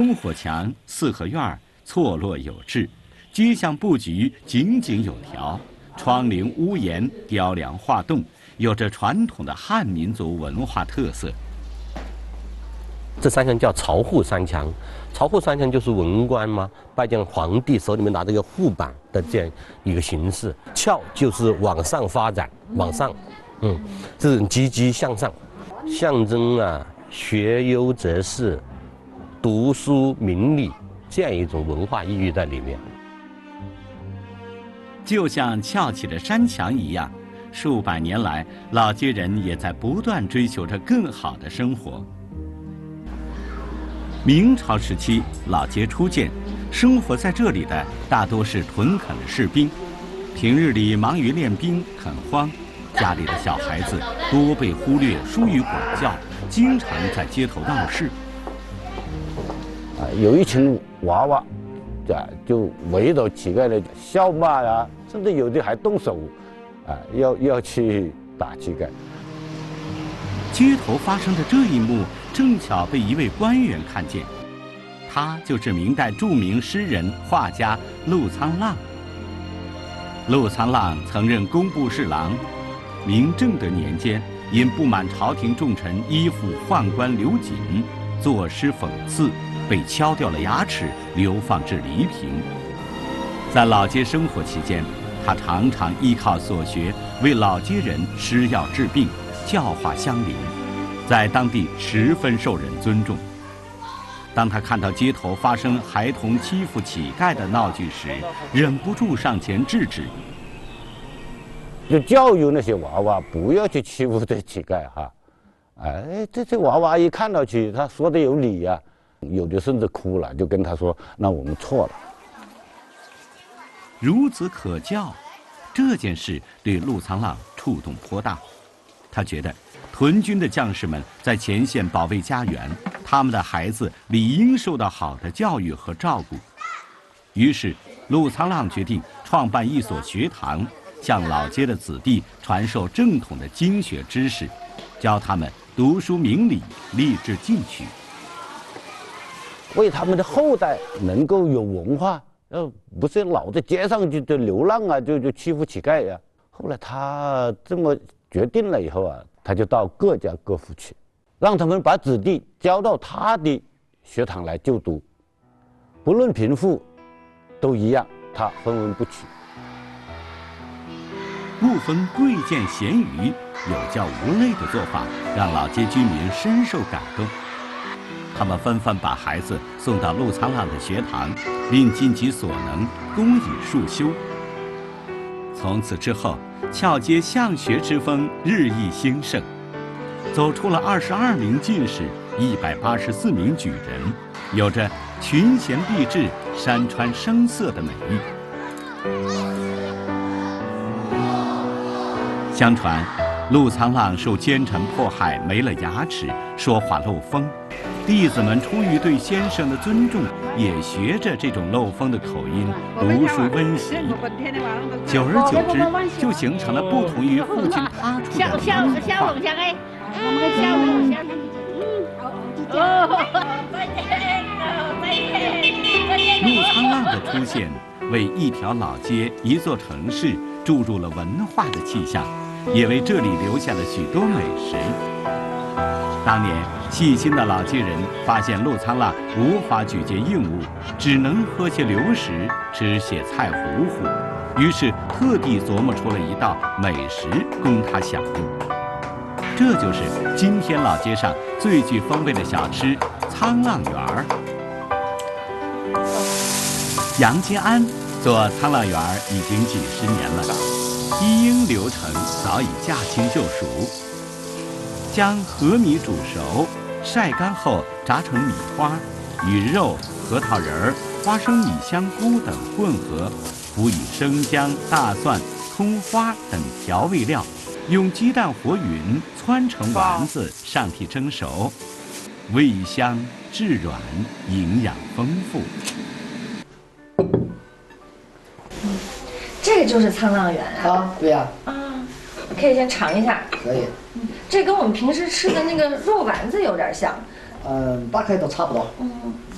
灯火墙、四合院错落有致，街巷布局井井有条，窗棂屋檐雕梁画栋，有着传统的汉民族文化特色。 这三墙叫朝户三墙，朝户三墙就是文官嘛，拜见皇帝手里面拿着一个护板的这样一个形式。翘就是往上发展，往上，这种积极向上，象征学优则仕、读书明理这样一种文化意义在里面。 就像翘起的山墙一样，数百年来，老街人也在不断追求着更好的生活。明朝时期，老街初建，生活在这里的大多是屯垦的士兵，平日里忙于练兵垦荒，家里的小孩子多被忽略，疏于管教，经常在街头闹事。 有一群娃娃，就围着乞丐的笑骂呀，甚至有的还动手，要去打乞丐。 街头发生的这一幕，正巧被一位官员看见，他就是明代著名诗人画家陆沧浪。陆沧浪曾任工部侍郎，明正德年间因不满朝廷重臣依附宦官刘瑾，作诗讽刺，被敲掉了牙齿，流放至黎平。在老街生活期间，他常常依靠所学为老街人施药治病，教化乡邻，在当地十分受人尊重。当他看到街头发生孩童欺负乞丐的闹剧时，忍不住上前制止， 就教育那些娃娃不要去欺负这乞丐哈。这娃娃一看到起他说的有理呀，有的甚至哭了，就跟他说：“那我们错了。” 孺子可教，这件事对陆沧浪触动颇大。他觉得屯军的将士们在前线保卫家园，他们的孩子理应受到好的教育和照顾。于是，陆沧浪决定创办一所学堂，向老街的子弟传授正统的经学知识，教他们读书明理，立志进取， 为他们的后代能够有文化，不是老在街上就流浪啊，就欺负乞丐呀。后来他这么决定了以后他就到各家各户去，让他们把子弟交到他的学堂来就读，不论贫富，都一样，他分文不取。 不分贵贱咸愚，有教无类的做法，让老街居民深受感动。他们纷纷把孩子送到陆沧浪的学堂，并尽其所能供以束修。从此之后，翘街向学之风日益兴盛，走出了22名进士，184名举人，有着群贤毕至、山川声色的美誉。相传，陆沧浪受奸臣迫害，没了牙齿，说话漏风。弟子们出于对先生的尊重，也学着这种漏风的口音读书温习。久而久之，就形成了不同于父亲他处的文化。陆沧浪的出现，为一条老街、一座城市注入了文化的气象，也为这里留下了许多美食。当年细心的老街人发现陆沧浪无法举荐硬物，只能喝些流食，吃些菜糊糊，于是特地琢磨出了一道美食供他享用。这就是今天老街上最具风味的小吃——沧浪园儿。杨金安做沧浪园儿已经几十年了，一应流程早已驾轻就熟。将禾米煮熟，晒干后炸成米花，与肉、核桃仁儿、花生米香菇等混合，辅以生姜、大蒜、葱花等调味料，用鸡蛋和匀，汆成丸子，上屉蒸熟，味香质软，营养丰富。 这就是沧浪园啊！ 对呀。 可以先尝一下。 可以。 这跟我们平时吃的那个肉丸子有点像。 大概都差不多。